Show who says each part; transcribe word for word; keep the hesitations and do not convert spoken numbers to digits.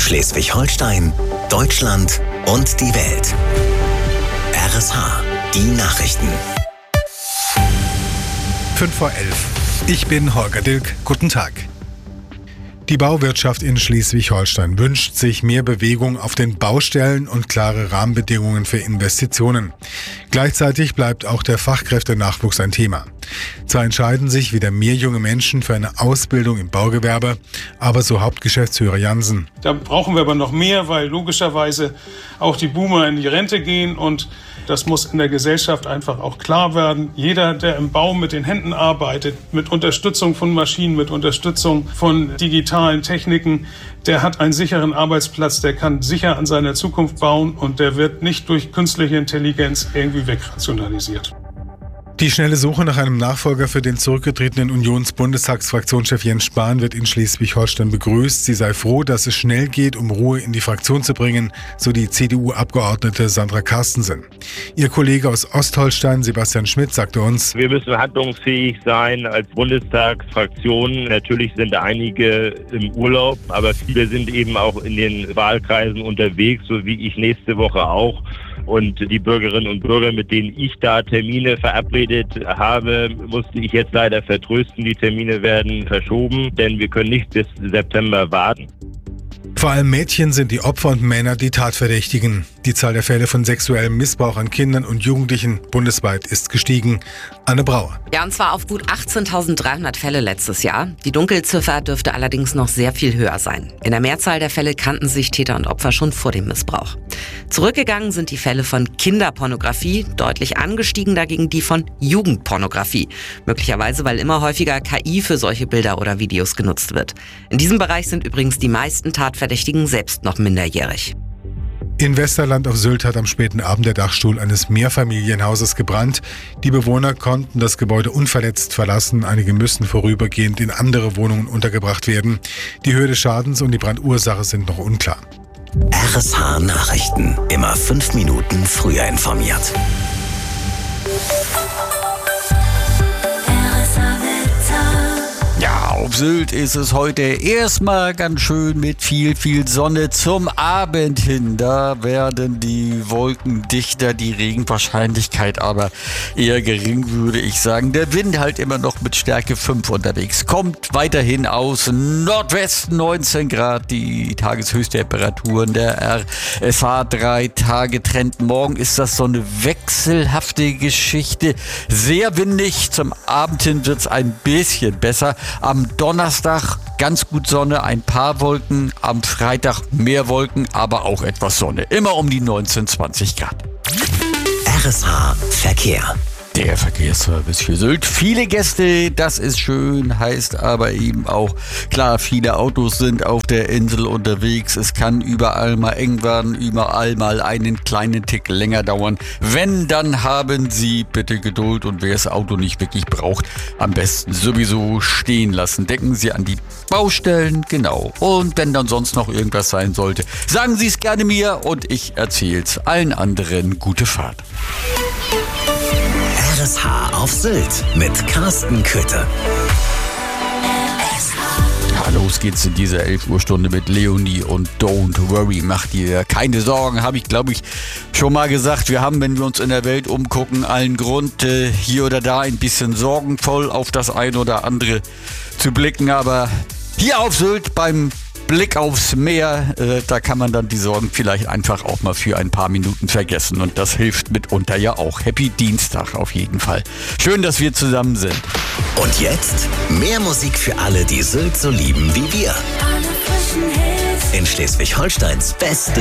Speaker 1: Schleswig-Holstein, Deutschland und die Welt. R S H, die Nachrichten.
Speaker 2: fünf vor elf. Ich bin Holger Dilk. Guten Tag. Die Bauwirtschaft in Schleswig-Holstein wünscht sich mehr Bewegung auf den Baustellen und klare Rahmenbedingungen für Investitionen. Gleichzeitig bleibt auch der Fachkräftenachwuchs ein Thema. Zwar entscheiden sich wieder mehr junge Menschen für eine Ausbildung im Baugewerbe, aber so Hauptgeschäftsführer Jansen.
Speaker 3: Da brauchen wir aber noch mehr, weil logischerweise auch die Boomer in die Rente gehen und das muss in der Gesellschaft einfach auch klar werden. Jeder, der im Bau mit den Händen arbeitet, mit Unterstützung von Maschinen, mit Unterstützung von digitalen Techniken, der hat einen sicheren Arbeitsplatz, der kann sicher an seiner Zukunft bauen und der wird nicht durch künstliche Intelligenz irgendwie wegrationalisiert.
Speaker 2: Die schnelle Suche nach einem Nachfolger für den zurückgetretenen Unions-Bundestagsfraktionschef Jens Spahn wird in Schleswig-Holstein begrüßt. Sie sei froh, dass es schnell geht, um Ruhe in die Fraktion zu bringen, so die C D U-Abgeordnete Sandra Carstensen. Ihr Kollege aus Ostholstein, Sebastian Schmidt, sagte uns:
Speaker 4: Wir müssen handlungsfähig sein als Bundestagsfraktion. Natürlich sind einige im Urlaub, aber viele sind eben auch in den Wahlkreisen unterwegs, so wie ich nächste Woche auch. Und die Bürgerinnen und Bürger, mit denen ich da Termine verabredet habe, musste ich jetzt leider vertrösten. Die Termine werden verschoben, denn wir können nicht bis September warten.
Speaker 2: Vor allem Mädchen sind die Opfer und Männer die Tatverdächtigen. Die Zahl der Fälle von sexuellem Missbrauch an Kindern und Jugendlichen bundesweit ist gestiegen. Anne Brauer.
Speaker 5: Ja, und zwar auf gut achtzehntausenddreihundert Fälle letztes Jahr. Die Dunkelziffer dürfte allerdings noch sehr viel höher sein. In der Mehrzahl der Fälle kannten sich Täter und Opfer schon vor dem Missbrauch. Zurückgegangen sind die Fälle von Kinderpornografie, deutlich angestiegen dagegen die von Jugendpornografie. Möglicherweise, weil immer häufiger K I für solche Bilder oder Videos genutzt wird. In diesem Bereich sind übrigens die meisten Tatverdächtigen selbst noch minderjährig.
Speaker 2: In Westerland auf Sylt hat am späten Abend der Dachstuhl eines Mehrfamilienhauses gebrannt. Die Bewohner konnten das Gebäude unverletzt verlassen. Einige müssen vorübergehend in andere Wohnungen untergebracht werden. Die Höhe des Schadens und die Brandursache sind noch unklar.
Speaker 1: R S H Nachrichten. Immer fünf Minuten früher informiert.
Speaker 6: Ja, auf Sylt ist es heute erstmal ganz schön mit viel, viel Sonne zum Abend hin. Da werden die Wolken dichter, die Regenwahrscheinlichkeit aber eher gering, würde ich sagen. Der Wind halt immer noch mit Stärke fünf unterwegs. Kommt weiterhin aus Nordwesten, neunzehn Grad, die Tageshöchsttemperaturen der R S H drei Tage Trend. Morgen ist das so eine wechselhafte Geschichte. Sehr windig, zum Abend hin wird es ein bisschen besser. Am Donnerstag ganz gut Sonne, ein paar Wolken. Am Freitag mehr Wolken, aber auch etwas Sonne. Immer um die neunzehn, zwanzig Grad.
Speaker 1: R S H Verkehr.
Speaker 6: Der Verkehrsservice für Sylt. Viele Gäste, das ist schön, heißt aber eben auch, klar, viele Autos sind auf der Insel unterwegs. Es kann überall mal eng werden, überall mal einen kleinen Tick länger dauern. Wenn, dann haben Sie bitte Geduld und wer das Auto nicht wirklich braucht, am besten sowieso stehen lassen. Denken Sie an die Baustellen, genau. Und wenn dann sonst noch irgendwas sein sollte, sagen Sie es gerne mir und ich erzähle es allen anderen. Gute Fahrt.
Speaker 1: R S H auf Sylt mit Carsten Köthe.
Speaker 6: Ja, los geht's in dieser elf Uhr Stunde mit Leonie und Don't Worry. Macht dir keine Sorgen, habe ich glaube ich schon mal gesagt. Wir haben, wenn wir uns in der Welt umgucken, allen Grund, äh, hier oder da ein bisschen sorgenvoll auf das eine oder andere zu blicken. Aber hier auf Sylt beim Blick aufs Meer, äh, da kann man dann die Sorgen vielleicht einfach auch mal für ein paar Minuten vergessen. Und das hilft mitunter ja auch. Happy Dienstag auf jeden Fall. Schön, dass wir zusammen sind.
Speaker 1: Und jetzt mehr Musik für alle, die Sylt so lieben wie wir. In Schleswig-Holsteins beste